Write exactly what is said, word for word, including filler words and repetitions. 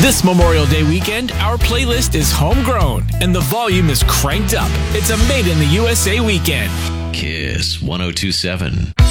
This Memorial Day weekend, our playlist is homegrown and the volume is cranked up. It's a Made in the U S A weekend. Kiss one oh two point seven.